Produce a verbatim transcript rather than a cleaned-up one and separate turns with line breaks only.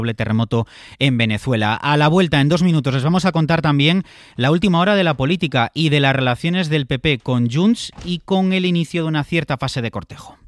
terremoto en Venezuela. A la vuelta, en dos minutos, les vamos a contar también la última hora de la política y de las relaciones del P P con Junts y con el inicio de una cierta fase de cortejo.